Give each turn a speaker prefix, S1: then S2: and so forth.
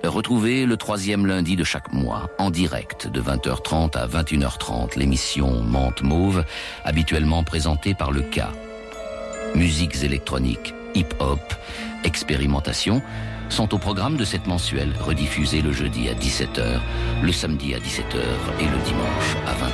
S1: Retrouvez le 3e lundi de chaque mois, en direct, de 20h30 à 21h30, l'émission Menthe Mauve, habituellement présentée par le K. Musiques électroniques, hip-hop, expérimentation sont au programme de cette mensuelle, rediffusée le jeudi à 17h, le samedi à 17h et le dimanche à 20h.